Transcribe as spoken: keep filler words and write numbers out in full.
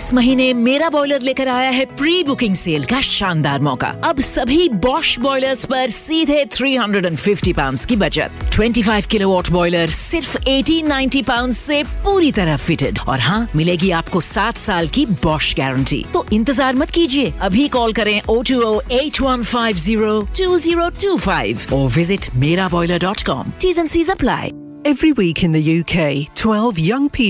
इस महीने मेरा बॉयलर लेकर आया है प्री बुकिंग सेल का शानदार मौका। अब सभी बॉश बॉयलर्स पर सीधे तीन सौ पचास पाउंड्स की बचत। पच्चीस किलोवाट बॉयलर सिर्फ अठारह सौ नब्बे पाउंड्स से पूरी तरह फिटेड। और हाँ, मिलेगी आपको सात साल की बॉश गारंटी। तो इंतजार मत कीजिए, अभी कॉल करें O two O eight one five zero to zero to five और visit mera boiler dot com. T's and C's apply. Every week in the U K, twelve young people